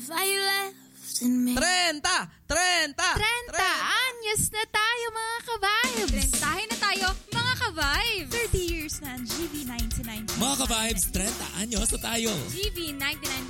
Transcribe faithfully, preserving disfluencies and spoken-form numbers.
Trenta! Trenta! Trenta anyos na tayo, mga ka-vibes! Trentahin na tayo, mga ka-vibes! thirty years na ang G V ninety-nine. Mga ka-vibes, trenta anyos na tayo. G V ninety-nine